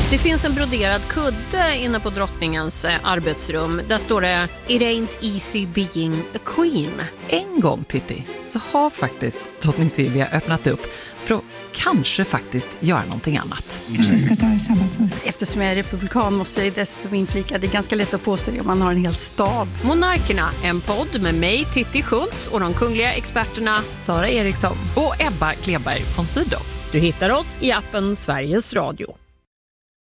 Det finns en broderad kudde inne på drottningens arbetsrum. Där står det "It ain't easy being a queen". En gång, Titti, så har faktiskt drottning Silvia öppnat upp för att kanske faktiskt göra någonting annat. Kanske jag ska ta en sabbatsår. Eftersom jag är republikan måste jag dessutom inflika. Det är ganska lätt att påstå det om man har en hel stab. Monarkerna, en podd med mig, Titti Schultz, och de kungliga experterna Sara Eriksson och Ebba Kleberg von Sydow. Du hittar oss i appen Sveriges Radio.